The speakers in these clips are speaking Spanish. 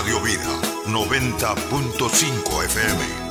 Radio Vida 90.5 FM.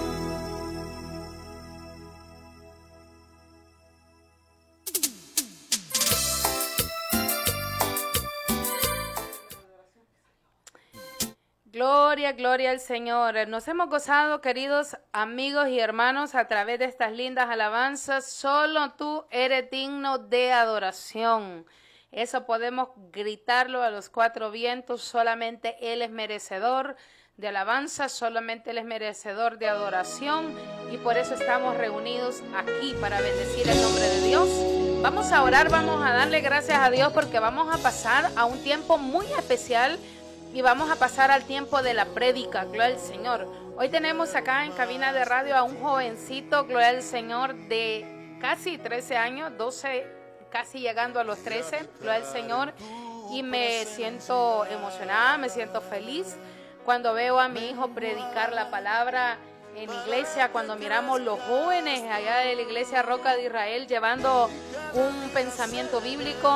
Gloria, gloria al Señor. Nos hemos gozado, queridos amigos y hermanos, a través de estas lindas alabanzas. Solo tú eres digno de adoración. Eso podemos gritarlo a los cuatro vientos. Solamente Él es merecedor de alabanza, solamente Él es merecedor de adoración. Y por eso estamos reunidos aquí para bendecir el nombre de Dios. Vamos a orar, vamos a darle gracias a Dios porque vamos a pasar a un tiempo muy especial. Y vamos a pasar al tiempo de la prédica, gloria al Señor. Hoy tenemos acá en cabina de radio a un jovencito, gloria al Señor, de casi 13 años, 12, casi llegando a los 13, gloria al Señor. Y me siento emocionada, me siento feliz cuando veo a mi hijo predicar la palabra en iglesia, cuando miramos los jóvenes allá de la iglesia Roca de Israel llevando un pensamiento bíblico.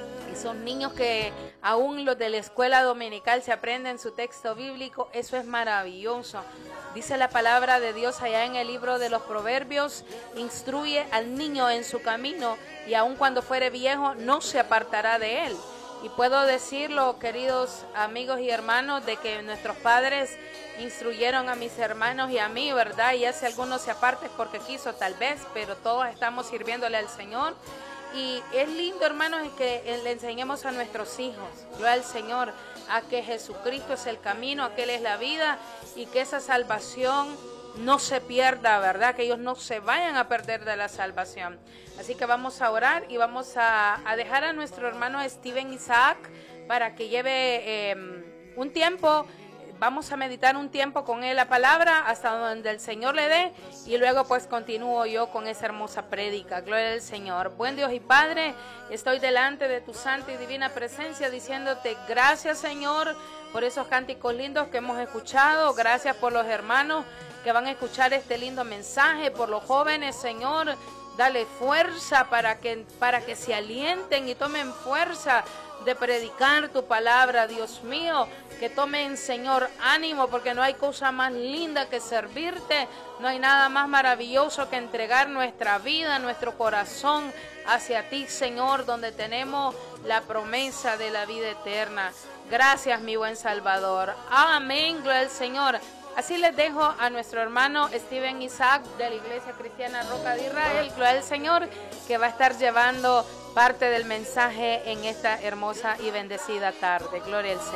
Son niños que aún los de la escuela dominical se aprenden su texto bíblico. Eso es maravilloso. Dice la palabra de Dios allá en el libro de los Proverbios: instruye al niño en su camino y aun cuando fuere viejo no se apartará de él. Y puedo decirlo, queridos amigos y hermanos, de que nuestros padres instruyeron a mis hermanos y a mí, ¿verdad? Y hace algunos se aparten porque quiso tal vez, pero todos estamos sirviéndole al Señor. Y es lindo, hermanos, que le enseñemos a nuestros hijos, gloria al Señor, a que Jesucristo es el camino, a que Él es la vida y que esa salvación no se pierda, ¿verdad? Que ellos no se vayan a perder de la salvación. Así que vamos a orar y vamos a dejar a nuestro hermano Steven Isaac para que lleve un tiempo. Vamos a meditar un tiempo con él la palabra hasta donde el Señor le dé y luego pues continúo yo con esa hermosa prédica. Gloria al Señor. Buen Dios y Padre, estoy delante de tu santa y divina presencia diciéndote gracias, Señor, por esos cánticos lindos que hemos escuchado. Gracias por los hermanos que van a escuchar este lindo mensaje, por los jóvenes, Señor. Dale fuerza para que se alienten y tomen fuerza de predicar tu palabra, Dios mío, que tomen, Señor, ánimo, porque no hay cosa más linda que servirte, no hay nada más maravilloso que entregar nuestra vida, nuestro corazón hacia ti, Señor, donde tenemos la promesa de la vida eterna. Gracias, mi buen Salvador. Amén, gloria al Señor. Así les dejo a nuestro hermano Steven Isaac de la Iglesia Cristiana Roca de Israel, gloria al Señor, que va a estar llevando parte del mensaje en esta hermosa y bendecida tarde. Gloria al Señor.